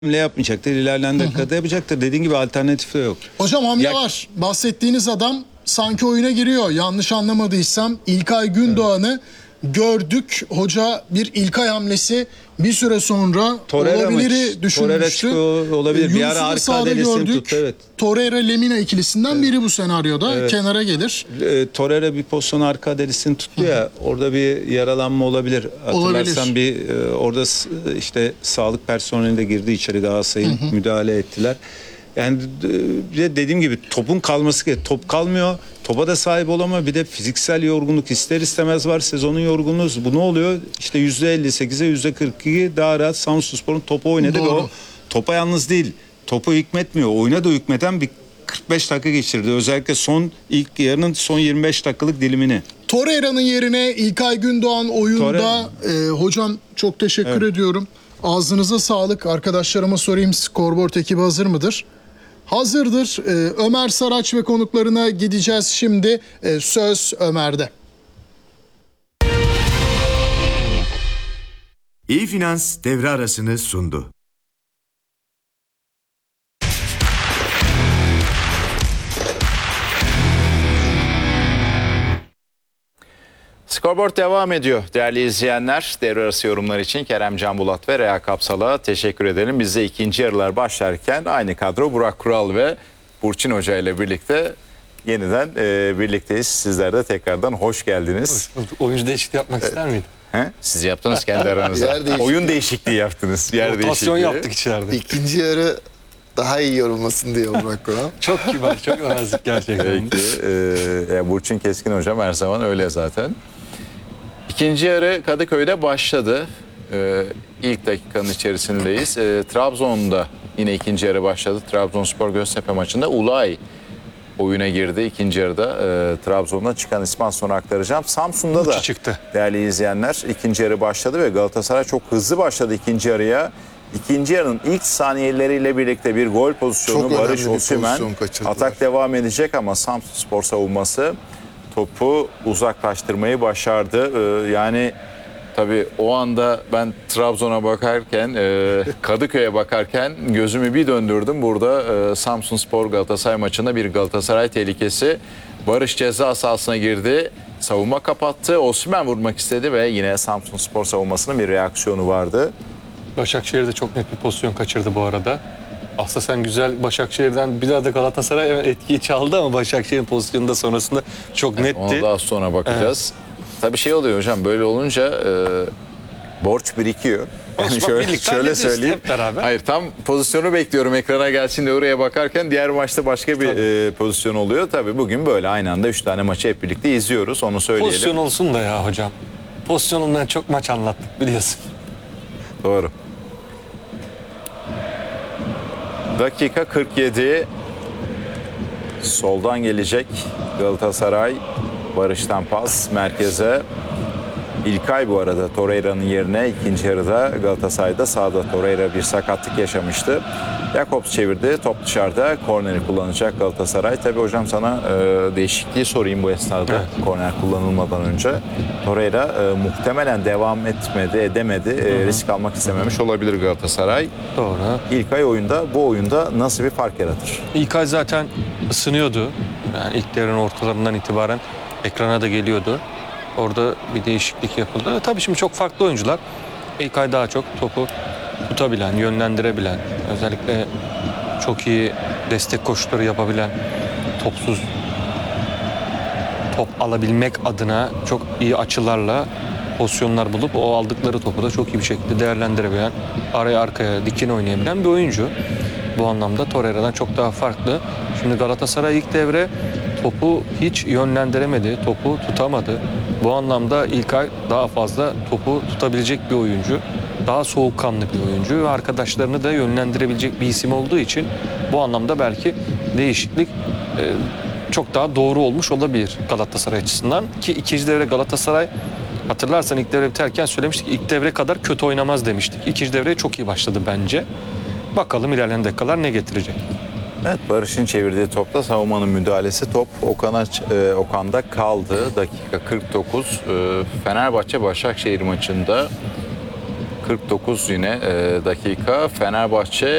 hamle yapmayacaktır. İlerleyen dakikada yapacaktır. Dediğin gibi alternatif de yok. Hocam hamle var. Bahsettiğiniz adam sanki oyuna giriyor. Yanlış anlamadıysam İlkay Gündoğan'ı gördük. Hoca bir İlkay hamlesi bir süre sonra olabilir düşünmüştü. Olabilir. Bir ara arka adresini tuttu. Evet. Torreira Lemina ikilisinden biri bu senaryoda kenara gelir. Torreira bir pozisyon arka adresini tuttu ya. Orada bir yaralanma olabilir. Hatırlarsan orada işte sağlık personeli de girdi içeri, Galatasaray'ın müdahale ettiler. Yani dediğim gibi topun kalması gerekiyor. Top kalmıyor. Topa da sahip olamıyor. Bir de fiziksel yorgunluk ister istemez var. Sezonun yorgunluğu. Bu ne oluyor? İşte %58'e %42 daha rahat Samsunspor'un topu oynadı. Ve o topa yalnız değil. Topu hükmetmiyor. Oyuna da hükmeden bir 45 dakika geçirdi. Özellikle ilk yarının son 25 dakikalık dilimini. Torreira'nın yerine İlkay Gündoğan oyunda. Hocam çok teşekkür ediyorum. Ağzınıza sağlık. Arkadaşlarıma sorayım, Scoreboard ekibi hazır mıdır? Hazırdır. Ömer Saraç ve konuklarına gideceğiz şimdi. Söz Ömer'de. İyi Finans devre arasını sundu. Scoreboard devam ediyor değerli izleyenler. Devre arası yorumlar için Kerem Can Bulat ve Rea Kapsal'a teşekkür edelim. Biz de ikinci yarılar başlarken aynı kadro Burak Kural ve Burçin Hoca ile birlikte yeniden birlikteyiz. Sizler de tekrardan hoş geldiniz. Oyuncu değişikliği yapmak ister miydin? Siz yaptınız kendi aranızda. Oyun değişikliği yaptınız. Rotasyon yaptık içeride. İkinci yarı daha iyi yorulmasın diye Burak Kural. Çok kibar, çok nazik gerçekten. Peki. Burçin Keskin hocam her zaman öyle zaten. İkinci yarı Kadıköy'de başladı. İlk dakikanın içerisindeyiz. Trabzon'da yine ikinci yarı başladı. Trabzonspor Göztepe maçında Ulay oyuna girdi. İkinci yarıda Trabzon'dan çıkan ismi az sonra aktaracağım. Samsun'da da çıktı. Değerli izleyenler ikinci yarı başladı ve Galatasaray çok hızlı başladı ikinci yarıya. İkinci yarının ilk saniyeleriyle birlikte bir gol pozisyonu Barış Osimhen. Atak devam edecek ama Samsunspor savunması topu uzaklaştırmayı başardı. Yani tabii o anda ben Trabzon'a bakarken, Kadıköy'e bakarken gözümü bir döndürdüm. Burada Samsunspor Galatasaray maçında bir Galatasaray tehlikesi. Barış ceza sahasına girdi. Savunma kapattı. Osimhen vurmak istedi ve yine Samsunspor savunmasının bir reaksiyonu vardı. Başakşehir'de çok net bir pozisyon kaçırdı bu arada. Aslında sen güzel Başakşehir'den bir daha da Galatasaray etkiyi çaldı ama Başakşehir'in pozisyonu da sonrasında çok netti. Ona daha sonra bakacağız. Tabii şey oluyor hocam, böyle olunca borç birikiyor. Yani şöyle söyleyeyim. Hayır, tam pozisyonu bekliyorum ekrana gelsin de oraya bakarken diğer maçta başka bir pozisyon oluyor. Tabii bugün böyle aynı anda 3 tane maçı hep birlikte izliyoruz, onu söyleyelim. Pozisyon olsun da ya hocam. Pozisyonundan çok maç anlattık biliyorsun. Doğru. Dakika 47. Soldan gelecek Galatasaray. Barış'tan pas merkeze. İlkay bu arada Torreira'nın yerine ikinci yarıda Galatasaray'da sağda Torreira bir sakatlık yaşamıştı. Jakobs çevirdi. Top dışarıda. Korneri kullanacak Galatasaray. Tabii hocam sana değişikliği sorayım bu esnada. Evet. Korner kullanılmadan önce. Torreira muhtemelen devam edemedi. Risk almak istememiş olabilir Galatasaray. Doğru. İlkay bu oyunda nasıl bir fark yaratır? İlkay zaten ısınıyordu. Yani ilk devrenin ortalarından itibaren ekrana da geliyordu. Orada bir değişiklik yapıldı. Tabii şimdi çok farklı oyuncular. İlkay daha çok topu tutabilen, yönlendirebilen, özellikle çok iyi destek koşuları yapabilen, top alabilmek adına çok iyi açılarla pozisyonlar bulup o aldıkları topu da çok iyi bir şekilde değerlendirebilen, araya arkaya dikin oynayabilen bir oyuncu. Bu anlamda Torreira'dan çok daha farklı. Şimdi Galatasaray ilk devre topu hiç yönlendiremedi, topu tutamadı. Bu anlamda İlkay daha fazla topu tutabilecek bir oyuncu. Daha soğukkanlı bir oyuncu ve arkadaşlarını da yönlendirebilecek bir isim olduğu için bu anlamda belki değişiklik çok daha doğru olmuş olabilir Galatasaray açısından. Ki ikinci devre Galatasaray, hatırlarsan ilk devre biterken söylemiştik, ilk devre kadar kötü oynamaz demiştik. İkinci devreye çok iyi başladı bence. Bakalım ilerleyen dakikalar ne getirecek. Evet, Barış'ın çevirdiği topta savunmanın müdahalesi, top Okan'da kaldı. Dakika 49. Fenerbahçe Başakşehir maçında 49 yine dakika. Fenerbahçe